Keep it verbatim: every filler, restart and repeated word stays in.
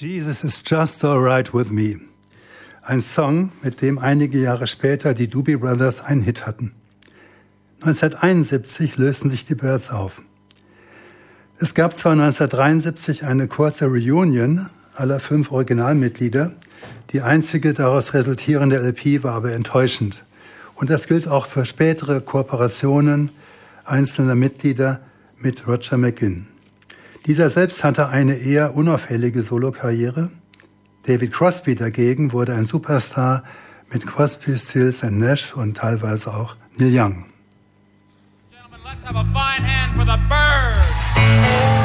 Jesus is just alright with me. Ein Song, mit dem einige Jahre später die Doobie Brothers einen Hit hatten. neunzehnhunderteinundsiebzig lösten sich die Byrds auf. Es gab zwar neunzehnhundertdreiundsiebzig eine kurze Reunion aller fünf Originalmitglieder, die einzige daraus resultierende L P war aber enttäuschend. Und das gilt auch für spätere Kooperationen einzelner Mitglieder mit Roger McGuinn. Dieser selbst hatte eine eher unauffällige Solokarriere. David Crosby dagegen wurde ein Superstar mit Crosby, Stills and Nash und teilweise auch Neil Young. Gentlemen, let's have a fine hand for the Byrds.